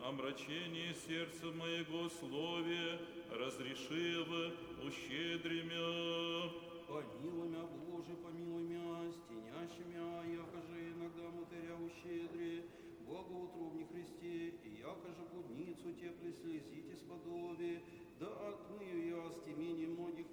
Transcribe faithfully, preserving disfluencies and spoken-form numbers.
омрачение сердца моего слове, разрешив ущедри мя. Помилуй мя, Боже, помилуй мя, стенящий мя, якоже иногда матеря ущедри, Богоутробни Христе, и якоже будницу теплой слезите сподоби, да отмыю я стемени многих